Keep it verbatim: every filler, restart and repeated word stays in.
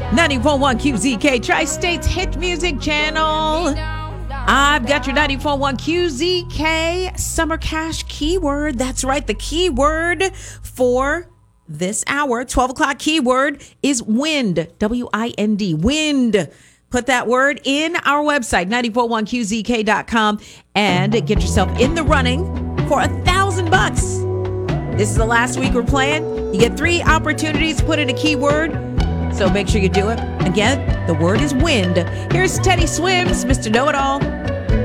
ninety-four point one Q Z K, Tri-State's hit music channel. I've got your ninety-four point one Q Z K Summer Cash keyword. That's right. The keyword for this hour, twelve o'clock keyword, is wind. W I N D. Wind. Put that word in our website, nine four one Q Z K dot com, and get yourself in the running for a thousand bucks. This is the last week we're playing. You get three opportunities to put in a keyword, so make sure you do it. Again, the word is wind. Here's Teddy Swims, Mister Know-It-All.